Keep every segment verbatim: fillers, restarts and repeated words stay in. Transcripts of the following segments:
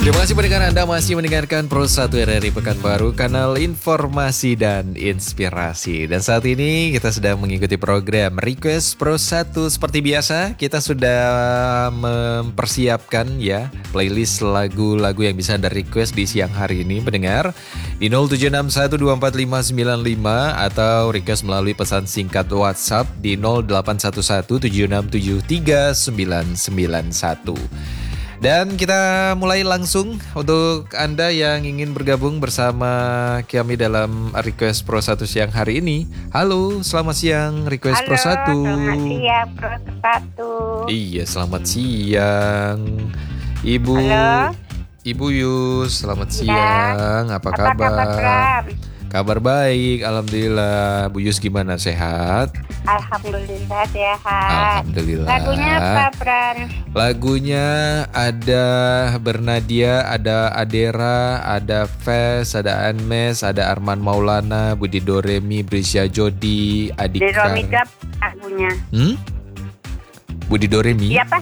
Terima kasih pendengar Anda masih mendengarkan Pro satu R R I Pekanbaru, kanal informasi dan inspirasi. Dan saat ini kita sedang mengikuti program Request Pro satu. Seperti biasa, kita sudah mempersiapkan ya playlist lagu-lagu yang bisa Anda request di siang hari ini pendengar di nol tujuh enam satu dua empat lima sembilan lima atau request melalui pesan singkat WhatsApp di nol delapan satu satu tujuh enam tujuh tiga sembilan sembilan satu. Dan kita mulai langsung untuk Anda yang ingin bergabung bersama kami dalam Request Pro satu siang hari ini. Halo, selamat siang Request Halo, Pro satu. Selamat siang Pro satu. Iya, selamat siang Ibu. Halo. Ibu Yus, selamat Ya. siang. Apa, Apa kabar? kabar, Bram? Kabar baik, alhamdulillah. Bu Yus gimana, sehat? Alhamdulillah sehat. Alhamdulillah. Lagunya apa, Bram? Lagunya ada Bernadia, ada Adera, ada Fes, ada Anmes, ada Arman Maulana, Budi Doremi, Brisya Jodi, Di Adika. Romidap lagunya. Hmm? Budi Doremi? Siapa?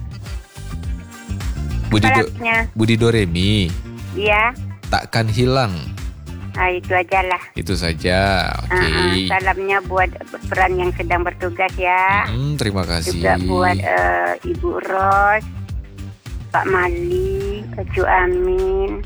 Budi, Apa Do, lagunya? Budi Doremi. Iya. Takkan hilang. Nah, itu aja lah. Itu saja. Oke. Uh-uh. Salamnya buat Bram yang sedang bertugas ya. Hmm, terima kasih. Juga buat uh, Ibu Ros, Pak Mali, Cu Amin,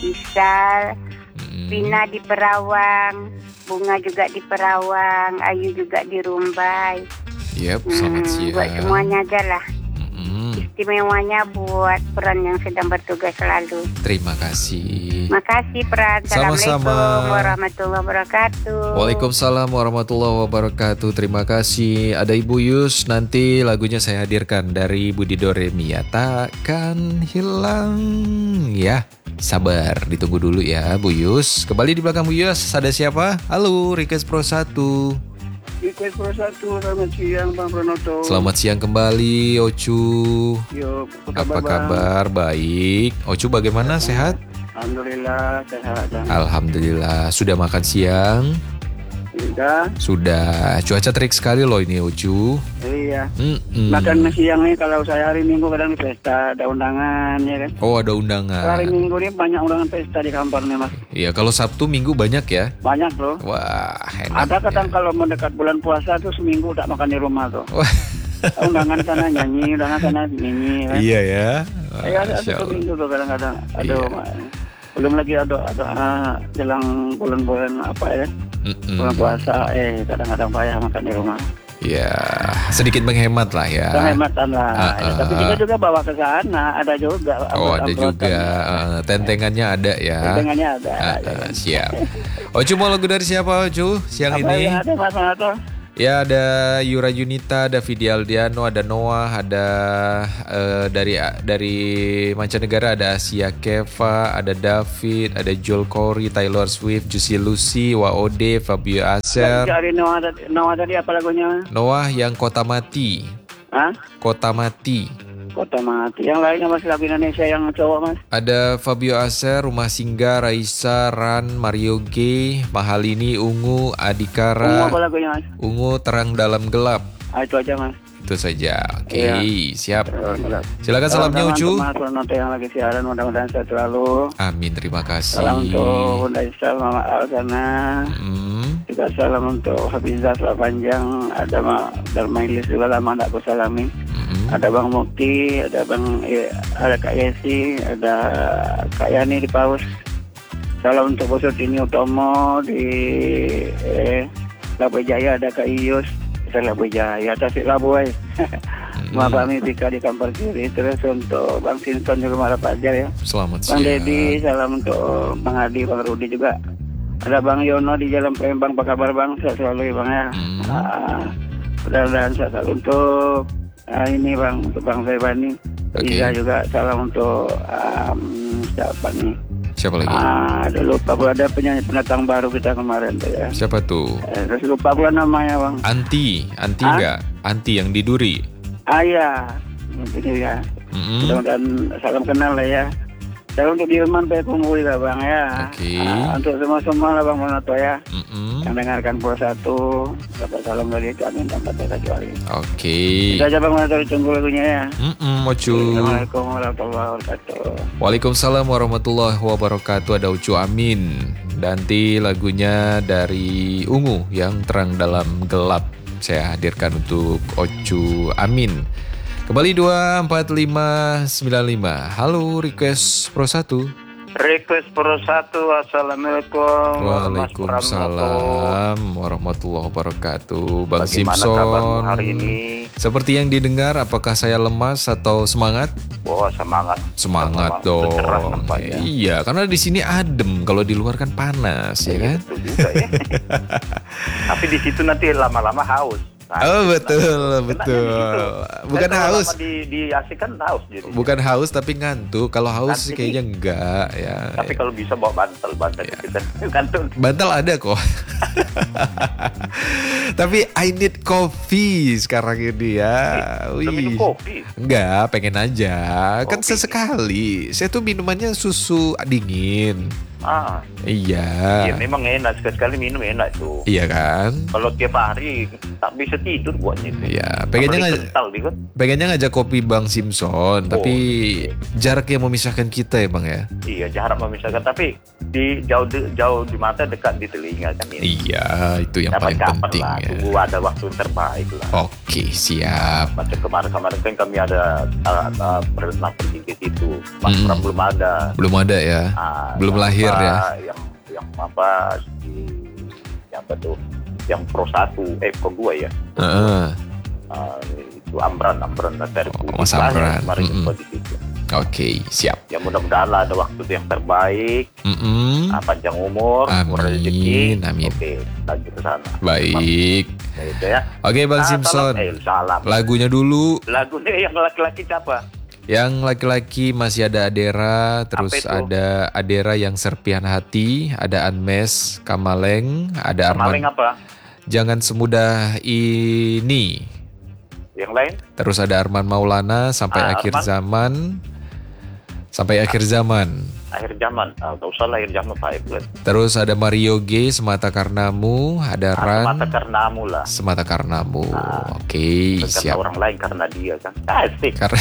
Isal, Hmm. Pina di Perawang, Bunga juga di Perawang, Ayu juga di Rumbai. Yep, selamat Hmm, siang. buat semuanya aja lah. Hmm, Istimewanya buat peran yang sedang bertugas selalu. terima kasih. Makasih peran. Sama-sama. Assalamualaikum warahmatullahi wabarakatuh. Waalaikumsalam warahmatullahi wabarakatuh. Terima kasih. Ada Ibu Yus, nanti lagunya saya hadirkan dari Budi Doremi ya. Takkan hilang. Ya, sabar, ditunggu dulu ya Bu Yus. Kembali di belakang Bu Yus, ada siapa? Halo, Request Pro satu. Request Pro satu, selamat siang Bang Pranoto. Selamat siang kembali Ocu. Yo, apa Apa kabar, Bang? kabar? Baik. Ocu bagaimana, sehat? Alhamdulillah sehat. Bang. Alhamdulillah. Sudah makan siang? Sudah. Sudah. Cuaca terik sekali loh ini Ocu. Iya. Mm-mm. Makan siang nih kalau saya hari Minggu kadang di pesta ada undangan ya kan. Oh, ada Hari undangan. Minggu ini banyak undangan pesta di kantor nih Mas. Iya, kalau Sabtu Minggu banyak ya. Banyak loh. Wah, enak. Ada kadang ya. kalau mendekat bulan puasa tuh seminggu tak makan di rumah tuh. Wah, Undangan sana nyanyi, undangan sana nyanyi. Kan? iya ya. Wah, Iya ada Masya satu Allah. minggu tuh kadang-kadang. Aduh, Iya. Ma. Belum lagi ada ada ah, jelang bulan-bulan apa ya? Mm-mm. Bulan puasa, eh kadang-kadang payah makan di rumah. Ya, sedikit menghemat lah ya. Penghematan lah. Ah, Ya, ah, tapi ah. kita juga bawa ke sana, ada juga. Oh, ada amplop-amplopan. juga. eh, tentengannya ada ya. Tentengannya ada. Ah, ya ah, kan? siap. Ocu mau lagu dari siapa Ocu siang Apa ini? yang ada Mas Manato? Ya, ada Yura Yunita, ada Vidi Aldiano, ada Noah, ada eh, dari dari mancanegara ada Asia Keva, ada David, ada Joel Corey, Taylor Swift, Juicy Lucy, Waode, Fabio Acer. Cari Noah tadi, Noah tadi apa lagunya? Noah yang Kota Mati. Hah? Kota Mati. Kota Mati. Yang lainnya masih lagu Indonesia yang cowok Mas. Ada Fabio Acer, Rumah Singgah, Raisa, Ran, Mario G, Mahalini, Ungu, Ungu Adikara, apa lagunya Mas? Ungu Terang Dalam Gelap. Ah, itu aja Mas. Itu saja. Oke, Iya. siap. Terus, Silakan salamnya Salam Ucu. untuk Mas Pranoto yang lagi siaran, mudah-mudahan sehat selalu. Amin, terima kasih. Salam untuk Bunda Isal, Mama Al sana. Hmm, Juga salam untuk Habizah Selamat Panjang. Ada Ma Darmailis juga lama tak aku salami. hmm. Ada Bang Mukti, ada Bang eh, ada Kak Yesi, ada Kak Yani di Paus. Salam untuk Bos Tini Utomo di eh, Labuai Jaya, ada Kak Iyus, kita Labuai Jaya, Tasik Labuai. Mak kami Bika di Kampar Kiri. Terus untuk Bang Sinton di Rumah Rapajar ya. Selamat Bang siang. Dedi, salam untuk Bang Adi, Bang Rudi juga. Ada Bang Yono di Jalan Palembang, apa kabar Bang? Sehat selalu ya Bang ya. Hmm. Ah, mudah-mudahan sehat selalu untuk ah, ini Bang, untuk Bang Saibani. Oke. Iza juga salam untuk um, siapa nih? Siapa lagi? Ah, ada lupa pula ada penyanyi pendatang baru kita kemarin tuh ya. Siapa tuh? Eh, terus lupa pula namanya Bang. Anti, Anti Hah? enggak? Anti yang di Duri. Ah ya, ini ya. Mm-mm. Mudah-mudahan salam kenal lah ya. Saya untuk Dirman Pekumbu juga bang ya. Oke. Ah, untuk semua-semua lah bang Monoto ya. Mm-mm. Yang dengarkan Pro satu. Dapat salam dari kami tempat saya kecuali. Oke. Itu aja bang Monoto, tunggu lagunya ya. Mm-mm, Ocu. Assalamualaikum warahmatullahi wabarakatuh. Waalaikumsalam warahmatullahi wabarakatuh. Ada Ucu Amin. Nanti lagunya dari Ungu yang terang dalam gelap. Saya hadirkan untuk Ocu Amin. Kembali dua empat lima sembilan lima. Halo request Pro satu. Request Pro satu. Assalamualaikum. Waalaikumsalam warahmatullahi wabarakatuh. Bang Bagaimana Simpson, kabarmu hari ini? seperti yang didengar, apakah saya lemas atau semangat? Wah, semangat. Semangat Semangat. Cerah dong. nampaknya. Iya, karena di sini adem, kalau di luar kan panas, ya kan? Betul juga ya. Tapi di situ nanti lama-lama haus. Nah, Oh itu betul, kenanya betul. di situ. Bukan Kan kalau haus, lama di di A C kan haus jadi. bukan haus tapi ngantuk. Kalau haus sih Nanti. kayaknya enggak ya. Tapi kalau bisa bawa bantal, bantal Ya. itu kan gantung. Bantal ada kok. Tapi I need coffee sekarang ini ya. Udah minum kopi. Enggak, pengen aja. Kan Kopi. sesekali. Saya tuh minumannya susu dingin. Ah, Iya. ya memang enak, sekali-sekali minum enak itu. Iya kan? Kalau tiap hari tak bisa tidur buatnya itu. Iya, pengennya Apalagi nggak- kental dia kan. Pengennya ngajak kopi Bang Simpson, tapi jarak yang memisahkan kita ya Bang ya. Iya, jarak memisahkan, tapi di jauh de- jauh di mata, dekat di telinga kan ini. Iya, itu yang paling Kapan-kapan penting lah, ya. tunggu ada waktu yang terbaik lah. Oke, siap. Macam kemarin-kemarin kan kami ada uh, uh, berenang pergi ke situ. Mas Mm. Pram belum ada. Belum ada ya. Ah, Belum yang lahir apa, ya. Yang yang apa di yang apa tuh? Yang Pro satu, eh Pro dua ya. Heeh. Ah, itu Amran, Amran dari Oh, Mas Amran. kemarin Mm-mm. jumpa di situ. Oke, siap. Ya mudah-mudahan lah ada waktu yang terbaik. Mm-mm. Ah, panjang umur, Amin, murah rezeki. amin. Oke, lanjut ke sana. Baik. Ya, itu ya. Oke Bang Ah, Simpson, Salam, eh, salam. lagunya dulu. Lagunya yang laki-laki siapa? Yang laki-laki masih ada Adera, terus itu? ada Adera yang serpihan hati, ada Anmes Kamaleng, ada Maling Arman. apa? Jangan semudah ini. Yang lain? Terus ada Arman Maulana sampai Ah, akhir Arman. zaman. Sampai akhir zaman. Akhir zaman. Ah, tak usah lah akhir zaman Pak Iblet. Terus ada Mario G, Semata Karenamu, ada Ran, Mata karenamu lah. Semata Karenamu. Ah. Oke, Bukan siap. orang lain karena dia kan. Asik. Karena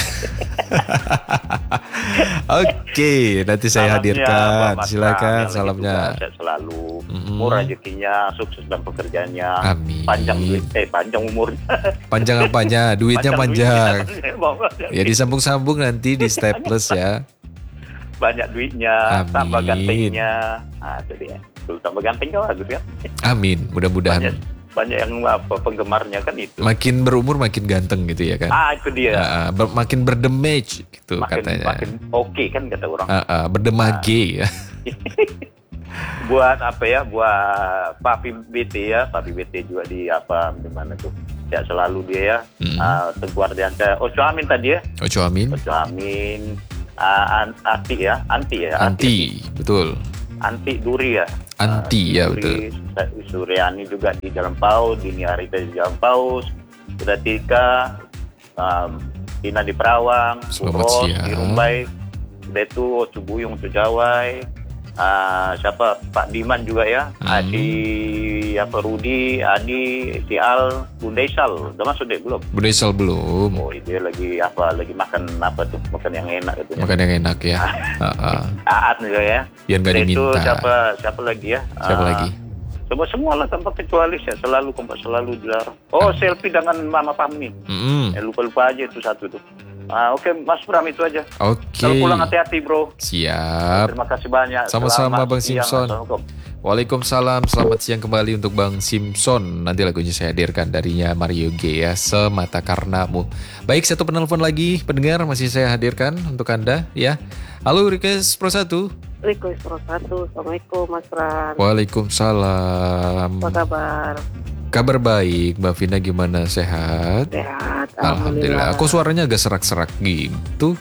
Oke, nanti saya Salamnya, hadirkan. Mbak Mas Silakan Pram, yang lagi salamnya. tugas, sehat selalu. Mm-mm. Murah rezekinya, sukses dalam pekerjaannya. Amin. Panjang duit, eh panjang umur. Panjang apanya? Duitnya panjang. duitnya. Ya disambung-sambung nanti di staples ya. Banyak duitnya, Amin. tambah gantengnya. Ah, itu dia. Tuh, tambah ganteng kau bagus ya. Amin. Banyak, Mudah-mudahan banyak yang apa penggemarnya kan itu. makin berumur makin ganteng gitu ya kan. Ah, itu dia. Ah, ah, ber- makin berdemage gitu makin katanya. makin oke kan kata orang. Ah, ah, berdemage ya. Buat apa ya? Buat Papi B T ya, Papi B T juga di apa di mana tuh? Ya selalu dia ya. Mm. Ah, Teguh Ardiansyah. Oco Amin tadi ya. Oco Amin. Oco Amin. Ah, An- Anti ya, Anti ya. Anti, betul. Anti Duri ya. Anti ya betul. Duri, Suryani juga di Jalan Paus, Dini Arita di Jalan Paus, Udah Tika, um, Tina di Perawang, Selamat Uros siang. di Rumbai, Betu, Cubuyung, Cujawai, ah, siapa Pak Diman juga ya, Hmm. Adi, apa Rudi, Adi, si Al, Bundesal, udah masuk deh belum? Budesal belum. Oh dia lagi apa? Lagi makan apa tuh? Makan yang enak katanya. Makan yang enak ya. Ah, ah. Aat juga ya. Biar nggak Udah itu diminta. siapa siapa lagi ya? Siapa Ah, lagi? Semua semua lah tanpa kecuali saya selalu kompak selalu dilarang. Oh selfie dengan Mama Pami. Mm-mm. Eh, lupa lupa aja itu satu tuh. Ah, Oke Mas Bram itu aja. Oke. Kalau pulang hati-hati bro. Siap. Terima kasih banyak. Sama-sama, Selamat Bang siang, Simpson. Assalamualaikum. Waalaikumsalam, selamat siang kembali untuk Bang Simpson. Nanti lagunya saya hadirkan darinya Mario G ya, Semata Karenamu. Baik, satu penelpon lagi, pendengar masih saya hadirkan untuk Anda ya. Halo, request Pro satu. Request Pro satu. Assalamualaikum Mas Fran. Waalaikumsalam. Apa kabar? Kabar baik, Mbak Vina gimana, sehat? Sehat. Alhamdulillah. Kok suaranya agak serak-serak gitu?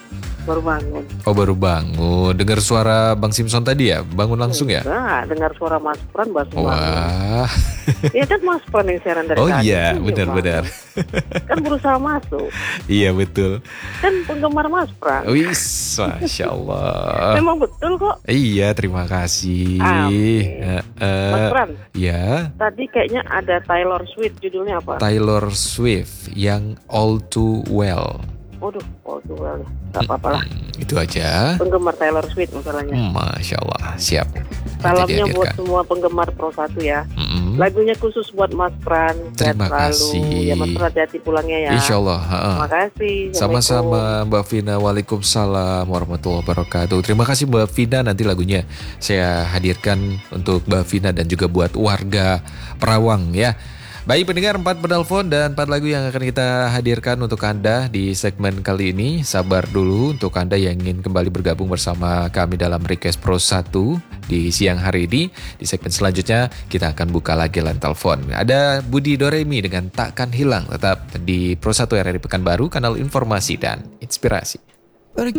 baru bangun. Oh baru bangun. Dengar suara Bang Simpson tadi ya? Bangun langsung ya? Enggak, dengar suara Mas Pran baru bangun. Wah. Iya kan Mas Pran yang siaran dari Oh tadi. iya, Iya, benar-benar. Kan berusaha masuk. Iya betul. Kan penggemar Mas Pran. Wis, Masya Allah. Memang betul kok. Iya, terima kasih. Amin. Heeh. Mas Pran, Ya, tadi kayaknya ada Taylor Swift, judulnya apa? Taylor Swift yang All Too Well. Waduh, oh tuh well. Gak apa-apa lah. Hmm, itu aja. Penggemar Taylor Swift masalahnya. Hmm, Masya Allah, siap. Nanti Salamnya buat dihadirkan. semua penggemar Pro satu ya. Mm-mm. Lagunya khusus buat Mas Pran. Sehat Terima selalu. kasih. Ya Mas Pran hati-hati pulangnya ya. Insya Allah. heeh. Terima kasih. Sama-sama Mbak Vina. Waalaikumsalam warahmatullahi wabarakatuh. Terima kasih Mbak Vina. Nanti lagunya saya hadirkan untuk Mbak Vina dan juga buat warga Perawang ya. Baik pendengar, empat penelpon dan empat lagu yang akan kita hadirkan untuk Anda di segmen kali ini. Sabar dulu untuk Anda yang ingin kembali bergabung bersama kami dalam Request Pro satu di siang hari ini. Di segmen selanjutnya kita akan buka lagi line telepon. Ada Budi Doremi dengan Takkan Hilang. Tetap di Pro satu R R I Pekanbaru, kanal informasi dan inspirasi.